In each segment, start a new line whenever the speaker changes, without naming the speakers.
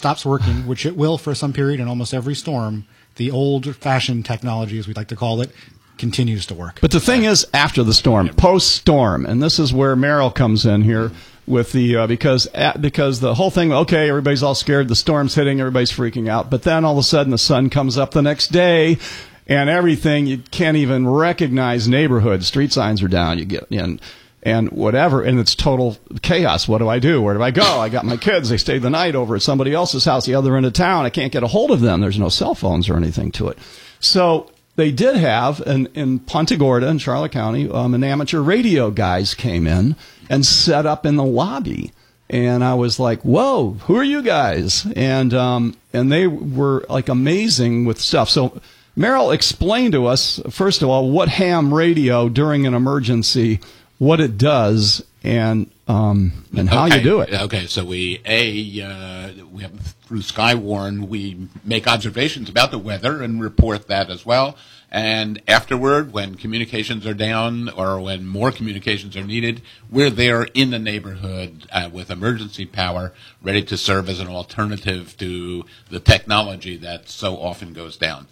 stops working, which it will for some period in almost every storm, the old-fashioned technology, as we like to call it, continues to work.
But the thing is, after the storm, post-storm, and this is where Merrill comes in here with the because the whole thing, okay, everybody's all scared, the storm's hitting, everybody's freaking out, but then all of a sudden the sun comes up the next day, and everything, you can't even recognize neighborhoods. Street signs are down. You get in. And whatever, and it's total chaos. What do I do? Where do I go? I got my kids. They stayed the night over at somebody else's house the other end of town. I can't get a hold of them. There's no cell phones or anything to it. So they did have, in Punta Gorda in Charlotte County, an amateur radio guys came in and set up in the lobby. And I was like, whoa, who are you guys? And they were like amazing with stuff. So Merrill explained to us, first of all, what ham radio during an emergency, what it does, and how you do it.
Okay, so we have through Skywarn, we make observations about the weather and report that as well. And afterward, when communications are down or when more communications are needed, we're there in the neighborhood with emergency power, ready to serve as an alternative to the technology that so often goes down.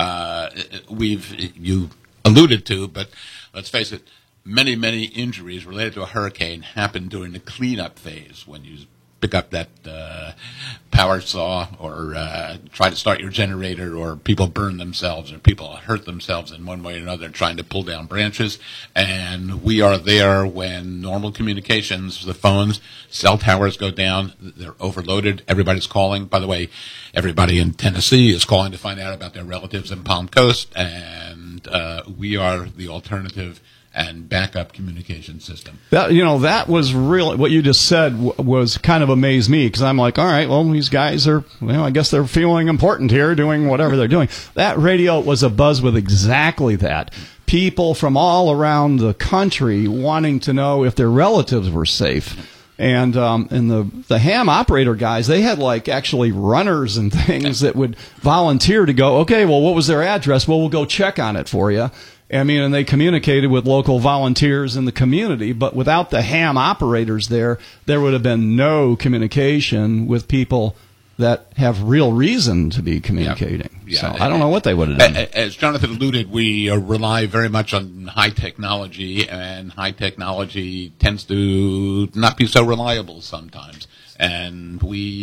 You alluded to, but let's face it, many injuries related to a hurricane happen during the cleanup phase when you pick up that power saw or try to start your generator, or people burn themselves or people hurt themselves in one way or another trying to pull down branches. And we are there when normal communications, the phones, cell towers go down, they're overloaded, everybody's calling. By the way, everybody in Tennessee is calling to find out about their relatives in Palm Coast, and we are the alternative and backup communication system.
That was really what you just said was kind of amazed me, because I'm like, all right, well, these guys are, I guess they're feeling important here, doing whatever they're doing. That radio was abuzz with exactly that. People from all around the country wanting to know if their relatives were safe. And the ham operator guys, they had like actually runners and things that would volunteer to go, okay, well, what was their address? Well, we'll go check on it for you. And they communicated with local volunteers in the community, but without the ham operators there would have been no communication with people that have real reason to be communicating. Yeah. So I don't know what they would have done.
As Jonathan alluded, we rely very much on high technology, and high technology tends to not be so reliable sometimes. And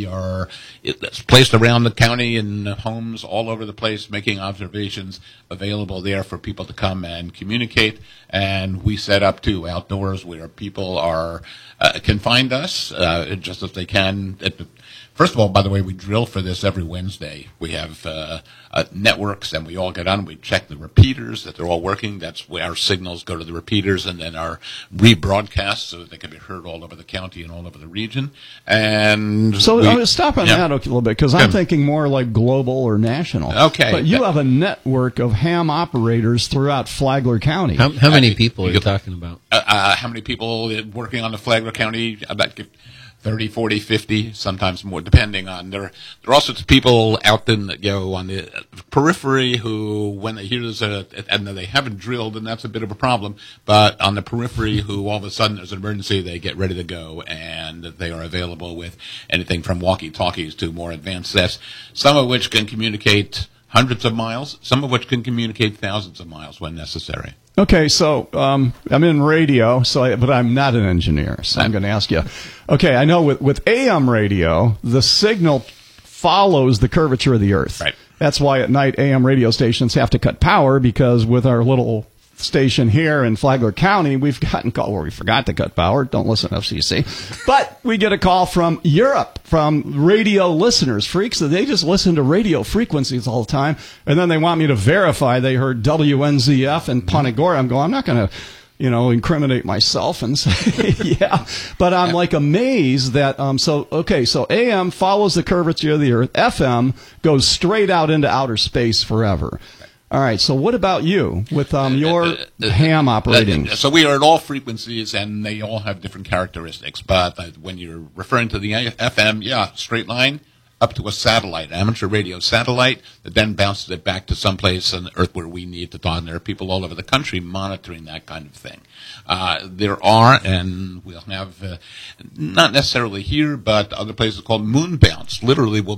it's placed around the county in homes all over the place, making observations available there for people to come and communicate. And we set up too outdoors where people can find us just as they can. First of all, by the way, we drill for this every Wednesday. We have networks, and we all get on. We check the repeaters, that they're all working. That's where our signals go to the repeaters, and then are rebroadcast so that they can be heard all over the county and all over the region. And
so stop on that a little bit, because I'm thinking more like global or national.
Okay.
But you have a network of ham operators throughout Flagler County.
How many people are you talking about?
How many people working on the Flagler County? About 30, 40, 50, sometimes more, depending on. There are all sorts of people out on the periphery who, when they hear there's and they haven't drilled, and that's a bit of a problem, but on the periphery who all of a sudden there's an emergency, they get ready to go, and they are available with anything from walkie-talkies to more advanced sets, some of which can communicate hundreds of miles, some of which can communicate thousands of miles when necessary.
Okay, so I'm in radio, but I'm not an engineer, so I'm going to ask you. Okay, I know with AM radio, the signal follows the curvature of the Earth.
Right.
That's why at night AM radio stations have to cut power, because with our little station here in Flagler County, we've gotten call where we forgot to cut power. Don't listen to FCC. But we get a call from Europe, from radio listeners, freaks that they just listen to radio frequencies all the time, and then they want me to verify they heard WNZF in Punta Gorda. I'm going, I'm not going to incriminate myself and say, yeah. But I'm like amazed that, so AM follows the curvature of the Earth. FM goes straight out into outer space forever. All right, so what about you with your ham operating?
So we are at all frequencies, and they all have different characteristics. But when you're referring to the FM, straight line up to a satellite, amateur radio satellite, that then bounces it back to someplace on the Earth where we need to talk. And there are people all over the country monitoring that kind of thing. There are, and we'll have, not necessarily here, but other places called moon bounce. Literally, we'll